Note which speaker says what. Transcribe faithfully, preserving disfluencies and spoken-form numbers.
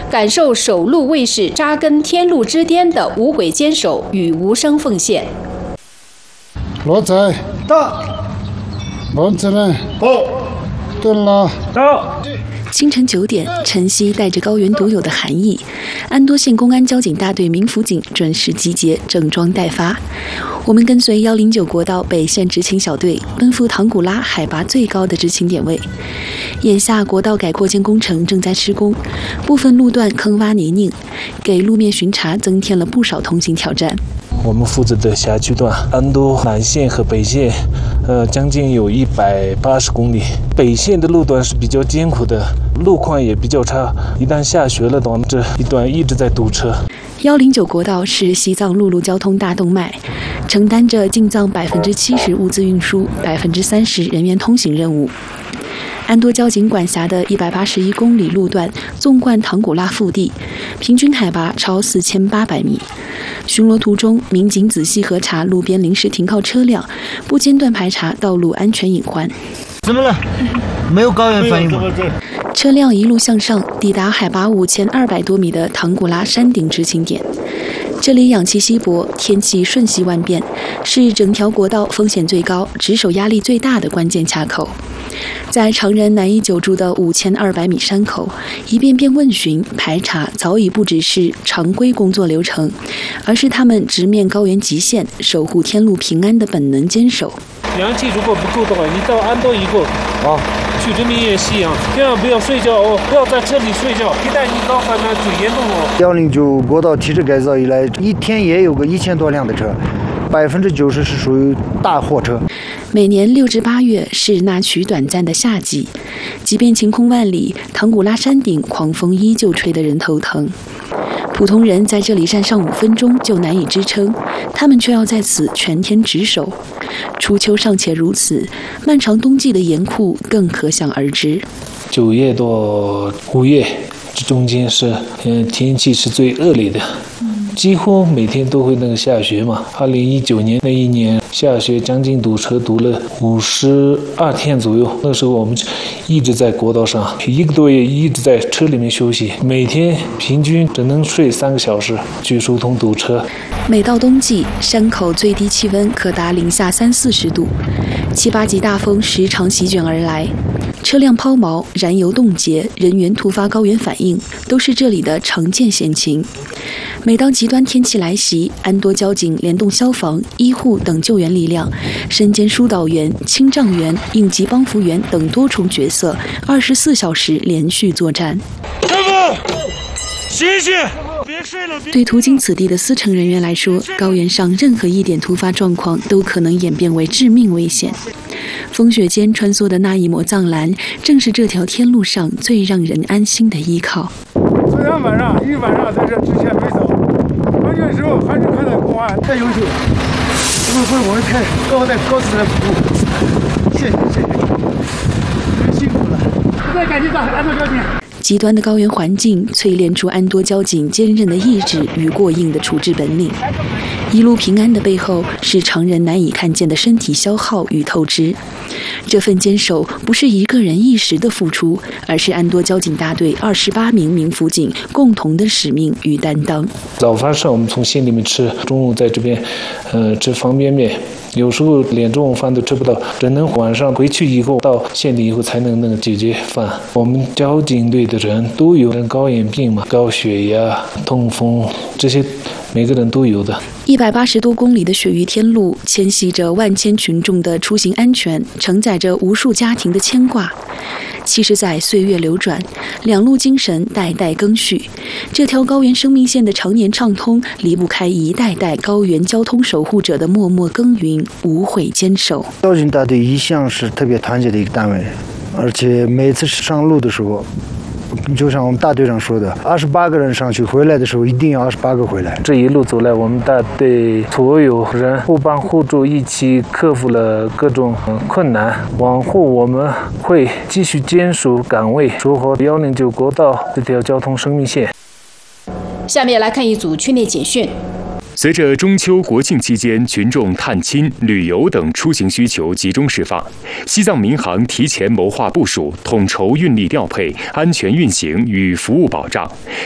Speaker 1: 感受守路卫士扎根天路之巅的无悔坚守与无声奉献。
Speaker 2: 罗仔到，王子人到，顿了
Speaker 3: 到。
Speaker 4: 清晨九点，晨曦带着高原独有的寒意，安多县公安交警大队民辅警准时集结，整装待发。我们跟随一零九国道北线执勤小队，奔赴唐古拉海拔最高的执勤点位。眼下国道改扩建工程正在施工，部分路段坑洼泥泞，给路面巡查增添了不少通行挑战。
Speaker 3: 我们负责的辖区段，安多南线和北线，呃，将近有一百八十公里。北线的路段是比较艰苦的，路况也比较差。一旦下雪了的话，这一段一直在堵车。
Speaker 4: 一零九国道是西藏陆路交通大动脉，承担着进藏百分之七十物资运输、百分之三十人员通行任务。安多交警管辖的一百八十一公里路段纵贯唐古拉腹地，平均海拔超四千八百米。巡逻途中，民警仔细核查路边临时停靠车辆，不间断排查道路安全隐患。
Speaker 5: 怎么了？没有高原反应吗？
Speaker 4: 车辆一路向上，抵达海拔五千二百多米的唐古拉山顶执勤点。这里氧气稀薄，天气瞬息万变，是整条国道风险最高、值守压力最大的关键卡口。在常人难以久住的五千二百米山口，一遍遍问询排查早已不只是常规工作流程，而是他们直面高原极限、守护天路平安的本能坚守。
Speaker 3: 氧气如果不够的话，你到安多以后啊，去人民医院吸氧，千万不要睡觉哦，不要在车里睡觉，一旦你高反呢就严重哦。
Speaker 5: 幺零九国道提质改造以来，一天也有个一千多辆的车，百分之九十是属于大货车。
Speaker 4: 每年六至八月是那曲短暂的夏季，即便晴空万里，唐古拉山顶狂风依旧吹得人头疼。普通人在这里站上五分钟就难以支撑，他们却要在此全天值守。初秋尚且如此，漫长冬季的严酷更可想而知。
Speaker 3: 九月到五月这中间是，嗯，天气是最恶劣的。几乎每天都会那个下雪嘛。二零一九年那一年下雪将近堵车堵了五十二天左右，那时候我们一直在国道上，一个多月一直在车里面休息，每天平均只能睡三个小时，去疏通堵车。
Speaker 4: 每到冬季，山口最低气温可达零下三四十度，七八级大风时常席卷而来，车辆抛锚、燃油冻结、人员突发高原反应，都是这里的常见险情。每当极端天气来袭，安多交警联动消防、医护等救援力量，身兼疏导员、清障员、应急帮扶员等多重角色，二十四小时连续作战。
Speaker 3: 师傅，醒醒！别睡了！
Speaker 4: 对途经此地的司乘人员来说，高原上任何一点突发状况都可能演变为致命危险。风雪间穿梭的那一抹藏蓝，正是这条天路上最让人安心的依靠。
Speaker 6: 昨天晚上一晚上在这之前没走，关键时候还是看到公安太优秀了，为为我们太高在高姿态服务，谢谢谢谢，你们辛苦了，不再感谢大安多交警。
Speaker 4: 极端的高原环境淬炼出安多交警坚韧的意志与过硬的处置本领。一路平安的背后，是常人难以看见的身体消耗与透支。这份坚守不是一个人一时的付出，而是安多交警大队二十八名民辅警共同的使命与担当。
Speaker 3: 早饭上我们从县里面吃，中午在这边，呃，吃方便面。有时候连中午饭都吃不到，只能晚上回去以后到县里以后才能那个解决饭。我们交警队的人都有人高原病嘛，高血压、痛风这些，每个人都有的。
Speaker 4: 一百八十多公里的雪域天路，牵系着万千群众的出行安全，承载着无数家庭的牵挂。七十载岁月流转，两路精神代代更续。这条高原生命线的常年畅通，离不开一代代高原交通守护者的默默耕耘、无悔坚守。
Speaker 5: 交警大队一向是特别团结的一个单位，而且每次上路的时候，就像我们大队长说的，二十八个人上去，回来的时候一定要二十八个回来。
Speaker 3: 这一路走来，我们大队所有人互帮互助，一起克服了各种困难。往后我们会继续坚守岗位，守好一零九国道这条交通生命线。
Speaker 1: 下面来看一组区内简讯。
Speaker 7: 随着中秋国庆期间群众探亲、旅游等出行需求集中释放，西藏民航提前谋划部署，统筹运力调配、安全运行与服务保障，